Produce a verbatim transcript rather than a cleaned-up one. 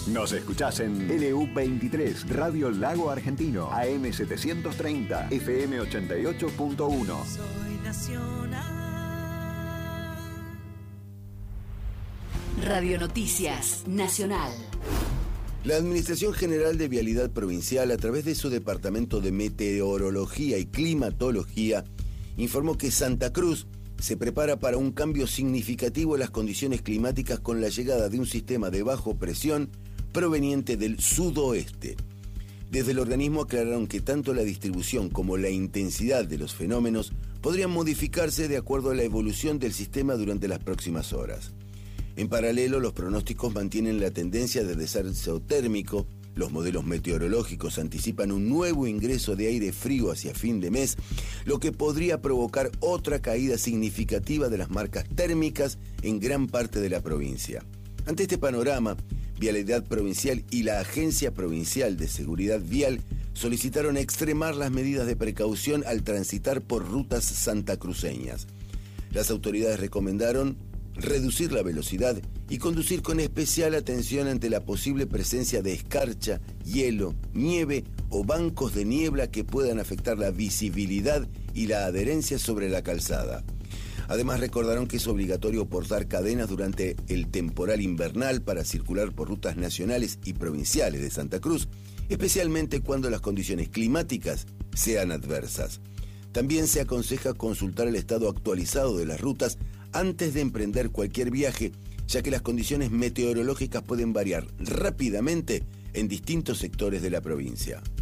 Nos escuchás en L U veintitrés, Radio Lago Argentino, A M setecientos treinta, F M ochenta y ocho punto uno. Soy nacional. Radio Noticias Nacional. La Administración General de Vialidad Provincial, a través de su Departamento de Meteorología y Climatología, informó que Santa Cruz se prepara para un cambio significativo en las condiciones climáticas con la llegada de un sistema de bajo presión proveniente del sudoeste. Desde el organismo aclararon que tanto la distribución como la intensidad de los fenómenos podrían modificarse de acuerdo a la evolución del sistema durante las próximas horas. En paralelo, los pronósticos mantienen la tendencia de descenso térmico. Los modelos meteorológicos anticipan un nuevo ingreso de aire frío hacia fin de mes, lo que podría provocar otra caída significativa de las marcas térmicas en gran parte de la provincia. Ante este panorama, Vialidad Provincial y la Agencia Provincial de Seguridad Vial solicitaron extremar las medidas de precaución al transitar por rutas santacruceñas. Las autoridades recomendaron reducir la velocidad y conducir con especial atención ante la posible presencia de escarcha, hielo, nieve o bancos de niebla que puedan afectar la visibilidad y la adherencia sobre la calzada. Además, recordaron que es obligatorio portar cadenas durante el temporal invernal para circular por rutas nacionales y provinciales de Santa Cruz, especialmente cuando las condiciones climáticas sean adversas. También se aconseja consultar el estado actualizado de las rutas antes de emprender cualquier viaje, ya que las condiciones meteorológicas pueden variar rápidamente en distintos sectores de la provincia.